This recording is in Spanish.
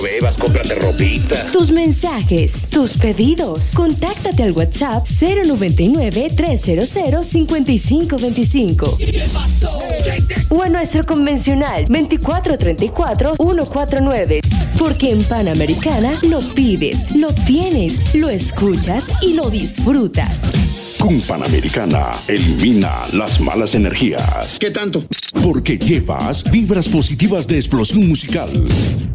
Bebas, cómprate ropita. Tus mensajes, tus pedidos. Contáctate al WhatsApp 099-300-5525. O a nuestro convencional 2434-149. Porque en Panamericana lo pides, lo tienes, lo escuchas y lo disfrutas. Con Panamericana, elimina las malas energías. ¿Qué tanto? Porque llevas vibras positivas de explosión musical.